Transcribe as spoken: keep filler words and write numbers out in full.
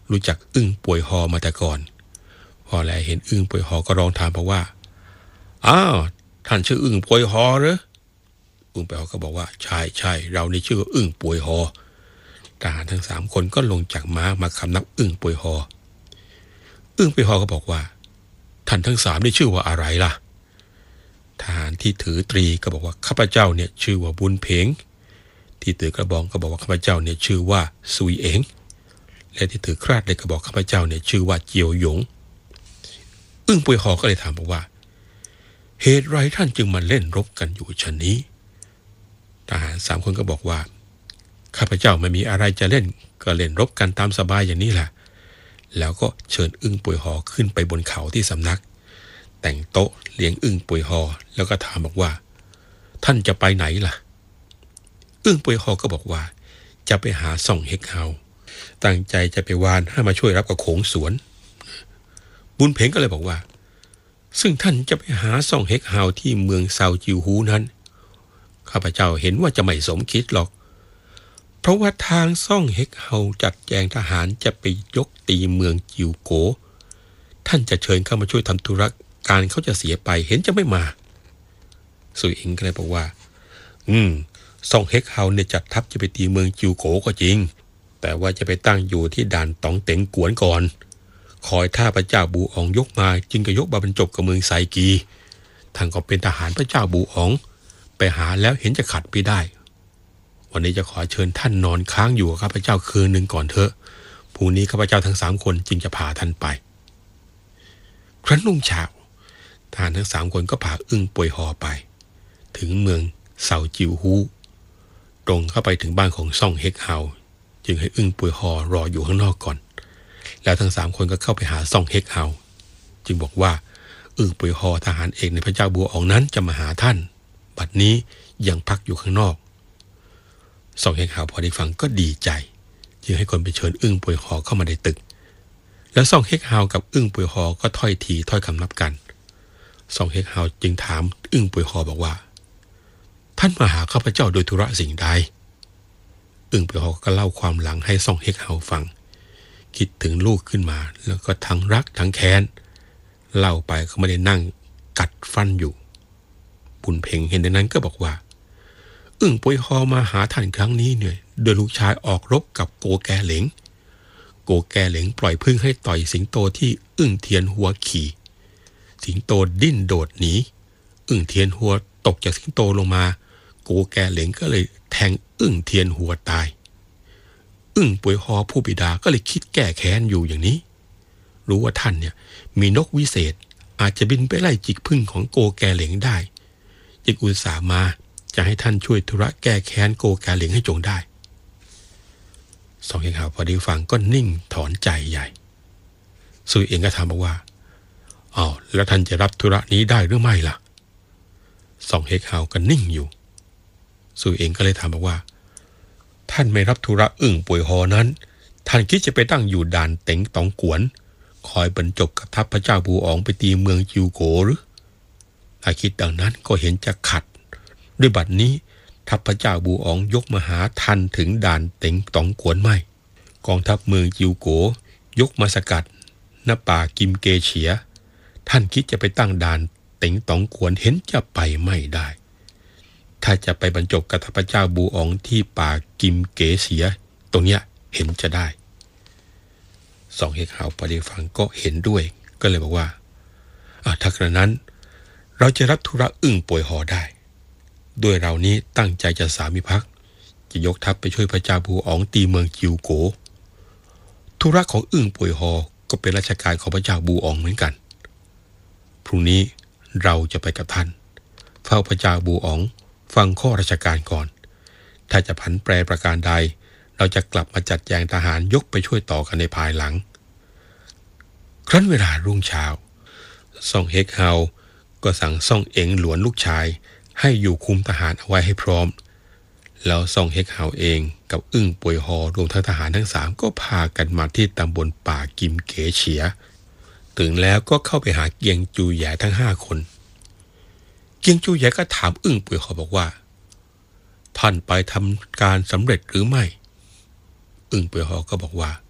รู้จักอึ้งป่วยหอมาแต่ก่อนพอแลเห็นอึ้งป่วยหอก็ร้องถามบอกว่าอ้าวท่านชื่ออึ้งป่วยหอเหรออึ้งป่วยหอก็บอกว่าใช่ใช่เราในชื่ออึ้งป่วยหอทหารทั้งสามคนก็ลงจากม้ามาคำนับอึ้งป่วยหออึ้งป่วยหอก็บอกว่าท่านทั้งสามได้ชื่อว่าอะไรล่ะทหารที่ถือตรีก็บอกว่าข้าพเจ้าเนี่ยชื่อว่าบุญเพ็งที่ถือกระบองก็บอกว่าข้าพเจ้าเนี่ยชื่อว่าซุยเอ๋งและที่ถือคราดเลยก็บอกข้าพเจ้าเนี่ยชื่อว่าเจียวหยงอึ้งป่วยหอก็เลยถามบอกว่าเหตุไรท่านจึงมาเล่นรบกันอยู่เช่นนี้ทหารสามคนก็บอกว่าข้าพเจ้าไม่มีอะไรจะเล่นก็เล่นรบกันตามสบายอย่างนี้แหละแล้วก็เชิญอึ้งป่วยหอขึ้นไปบนเขาที่สำนักแต่งโต๊ะเลี้ยงอึ้งป่วยหอแล้วก็ถามบอกว่าท่านจะไปไหนล่ะอึ้งป่วยหอก็บอกว่าจะไปหาส่องเฮกเฮาตั้งใจจะไปวานให้มาช่วยรับกับโขงสวนบุญเพ็งก็เลยบอกว่าซึ่งท่านจะไปหาส่องเฮกเฮาที่เมืองเซาจิวฮูนั้นข้าพเจ้าเห็นว่าจะไม่สมคิดหรอกเพราะว่าทางซ่องเฮกเฮาจัดแจงทหารจะไปยกตีเมืองจิวโกท่านจะเชิญเข้ามาช่วยทำธุระการเขาจะเสียไปเห็นจะไม่มาซุยเอ็งก็เลยบอกว่าอืมซ่องเฮกเฮาเนี่ยจัดทัพจะไปตีเมืองจิวโกก็จริงแต่ว่าจะไปตั้งอยู่ที่ด่านตองเต็งกวนก่อนคอยท่าพระเจ้าบูอองยกมาจึงจะยกมาบรรจบกับเมืองไซกีท่านก็เป็นทหารพระเจ้าบูอองไปหาแล้วเห็นจะขัดไม่ได้วันนี้จะขอเชิญท่านนอนค้างอยู่กับข้าพเจ้าคืนหนึ่งก่อนเถอะพรุ่งนี้ข้าพเจ้าทั้งสามคนจึงจะพาท่านไปครั้นรุ่งเช้าทหารทั้งสามคนก็พาอึ้งป่วยหอไปถึงเมืองเซาจิวฮูตรงเข้าไปถึงบ้านของซ่องเฮกเฮาจึงให้อึ้งป่วยหอรออยู่ข้างนอกก่อนแล้วทั้งสามคนก็เข้าไปหาซ่องเฮกเฮาจึงบอกว่าอึ้งป่วยหอทหารเอกในพระเจ้าบัวอองนั้นจะมาหาท่านบัดนี้ยังพักอยู่ข้างนอกซ่องเฮกเฮาพอได้ฟังก็ดีใจจึงให้คนไปเชิญอึ้งป่วยหอเข้ามาในตึกแล้วซ่องเฮกเฮากับอึ้งป่วยหอก็ถ้อยทีถ้อยคำนับกันซ่องเฮกเฮาจึงถามอึ้งป่วยหอบอกว่าท่านมาหาข้าพเจ้าโดยธุระสิ่งใดอึ้งป่วยหอก็เล่าความหลังให้ซ่องเฮกเฮาฟังคิดถึงลูกขึ้นมาแล้วก็ทั้งรักทั้งแค้นเล่าไปเขาไม่ได้นั่งกัดฟันอยู่บุญเพ็งเห็นดังนั้นก็บอกว่าอึ้งป่วยหอมาหาท่านครั้งนี้เนี่ยโดยลูกชายออกรบกับโกแกเหลงโกแกเหลงปล่อยพึ่งให้ต่อยสิงโตที่อึ้งเทียนหัวขี่สิงโตดิ้นโดดหนีอึ้งเทียนหัวตกจากสิงโตลงมาโกแกเหลงก็เลยแทงอึ้งเทียนหัวตายอึ้งป่วยหอผู้บิดาก็เลยคิดแก้แค้นอยู่อย่างนี้รู้ว่าท่านเนี่ยมีนกวิเศษอาจจะบินไปไล่จิกพึ่งของโกแกเหลงได้จึงอุตส่าห์มาจะให้ท่านช่วยธุระแก้แค้นโกแกเหลงให้จงได้สองเฮกเฮาพอได้ฟังก็นิ่งถอนใจใหญ่ซุยเองก็ถามบอกว่าอ้าวแล้วท่านจะรับธุระนี้ได้หรือไม่ล่ะสองเฮกเฮาก็นิ่งอยู่ซุยเองก็เลยถามบอกว่าท่านไม่รับธุระอึ้งป่วยหอนั้นท่านคิดจะไปตั้งอยู่ด่านเต็งตองกวนคอยบรรจบกับทัพพระเจ้าบูอองไปตีเมืองจิวโกหรือถ้าคิดดังนั้นก็เห็นจะขัดด้วยบัดนี้ทัพพระเจ้าบูอองยกมาหาท่านถึงด่านเต็งตองกวนไม่กองทัพเมืองจิวโกยกมาสกัดณป่ากิมเกเฉียท่านคิดจะไปตั้งด่านเต็งตองกวนเห็นจะไปไม่ได้ถ้าจะไปบรรจบกับทัพพระเจ้าบูอองที่ป่ากิมเกเฉียตรงเนี้ยเห็นจะได้สองเฮกเฮาพอได้ฟังก็เห็นด้วยก็เลยบอกว่าถ้ากระนั้นเราจะรับธุระอึ้งป่วยหอได้ด้วยเรานี้ตั้งใจจะสามิภักดิ์จะยกทัพไปช่วยพระเจ้าบูอองตีเมืองจิวโกธุระของอึ้งป่วยหอก็เป็นราชการของพระเจ้าบูอองเหมือนกันพรุ่งนี้เราจะไปกับท่านเฝ้าพระเจ้าบูอองฟังข้อราชการก่อนถ้าจะผันแปรประการใดเราจะกลับมาจัดแจงทหารยกไปช่วยต่อกันในภายหลังครั้นเวลารุ่งเช้าซ่องเฮกเฮาก็สั่งซ่องเอ๋งหลวนลูกชายให้อยู่คุมทหารเอาไว้ให้พร้อมแล้วซ่องเฮกเฮาเองกับอึ้งป่วยหอรวมทั้งทหารทั้งสามก็พากันมาที่ตำบลป่ากิมเกเฉียถึงแล้วก็เข้าไปหาเกียงจูแหย่ทั้งห้าคนเกียงจูแหย่ก็ถามอึ้งป่วยหอบอกว่าท่านไปทำการสำเร็จหรือไม่อึ้งป่วยหอก็บอกว่า